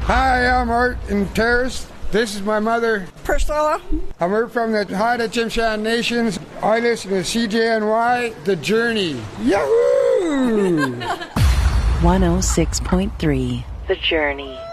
Hi, I'm Art in Terrace. This is my mother, Priscilla. We're from the Haida Tsimshian Nations. I listen to CJNY, The Journey. Yahoo! 106.3, The Journey.